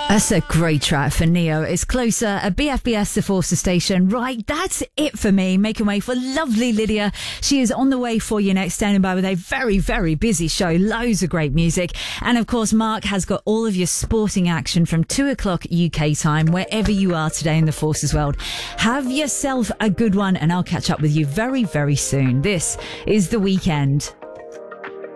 That's a great track for Neo. It's Closer, a BFBS The Forster station. Right, that's it for me. Making way for lovely Lydia. She is on the way for you next, standing by with a very, very busy show. Loads of great music. And of course, Mark has got all of your sporting action from 2 o'clock UK time, wherever you are today in the Forsters world. Have yourself a good one, and I'll catch up with you very, very soon. This is The Weekend.